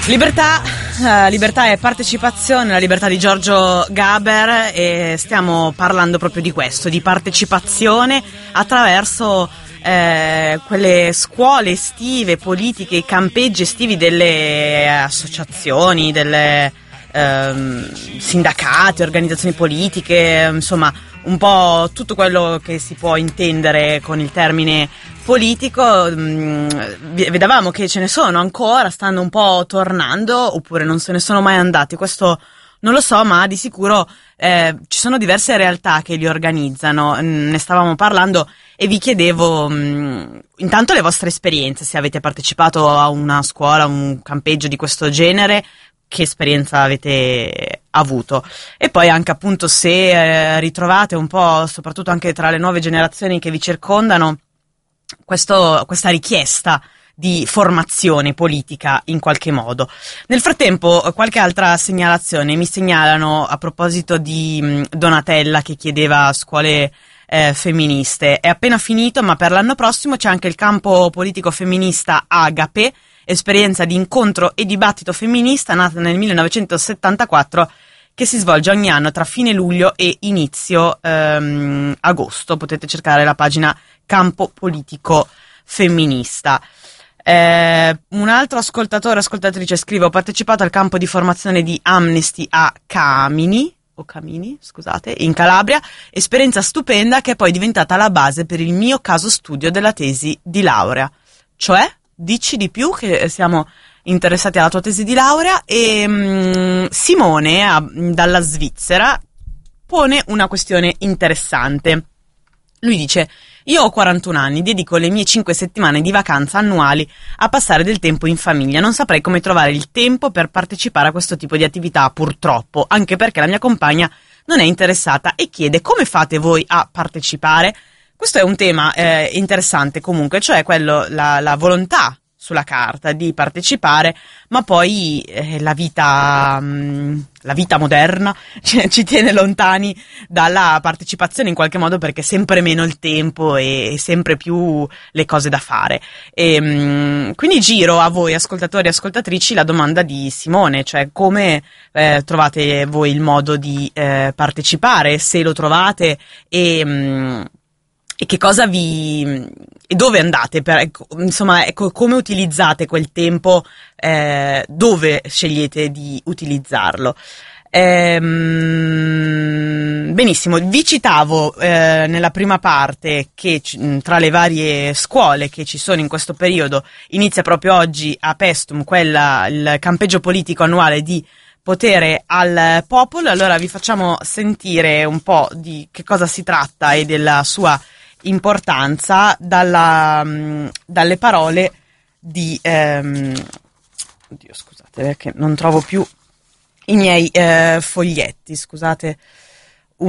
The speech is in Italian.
Libertà, libertà e partecipazione, la libertà di Giorgio Gaber, e stiamo parlando proprio di questo, di partecipazione attraverso quelle scuole estive, politiche, i campeggi estivi delle associazioni, delle sindacati, organizzazioni politiche, insomma un po' tutto quello che si può intendere con il termine politico. Vedevamo che ce ne sono ancora, stanno un po' tornando, oppure non se ne sono mai andati, questo non lo so, ma di sicuro ci sono diverse realtà che li organizzano. Ne stavamo parlando e vi chiedevo intanto le vostre esperienze, se avete partecipato a una scuola, a un campeggio di questo genere, che esperienza avete avuto, e poi anche appunto se ritrovate un po', soprattutto anche tra le nuove generazioni che vi circondano, questa richiesta di formazione politica in qualche modo. Nel frattempo qualche altra segnalazione mi segnalano a proposito di Donatella che chiedeva scuole femministe. È appena finito, ma per l'anno prossimo c'è anche il campo politico femminista Agape, esperienza di incontro e dibattito femminista nata nel 1974, che si svolge ogni anno tra fine luglio e inizio agosto. Potete cercare la pagina Campo Politico Femminista. Un altro ascoltatore, ascoltatrice scrive: ho partecipato al campo di formazione di Amnesty a Camini, scusate, in Calabria, esperienza stupenda che è poi diventata la base per il mio caso studio della tesi di laurea. Cioè, dici di più, che siamo interessati alla tua tesi di laurea. E Simone dalla Svizzera pone una questione interessante. Lui dice: io ho 41 anni, dedico le mie 5 settimane di vacanza annuali a passare del tempo in famiglia. Non saprei come trovare il tempo per partecipare a questo tipo di attività, purtroppo, anche perché la mia compagna non è interessata e chiede: come fate voi a partecipare? Questo è un tema interessante comunque, cioè la volontà sulla carta di partecipare, ma poi la vita moderna ci tiene lontani dalla partecipazione in qualche modo, perché sempre meno il tempo e sempre più le cose da fare. E quindi giro a voi ascoltatori e ascoltatrici la domanda di Simone, cioè come trovate voi il modo di partecipare, se lo trovate, e che cosa e dove andate insomma, come utilizzate quel tempo, dove scegliete di utilizzarlo. Benissimo, vi citavo nella prima parte che tra le varie scuole che ci sono in questo periodo inizia proprio oggi a Paestum il campeggio politico annuale di Potere al Popolo. Allora vi facciamo sentire un po' di che cosa si tratta e della sua importanza dalle parole di oddio, scusate, perché non trovo più i miei foglietti, scusate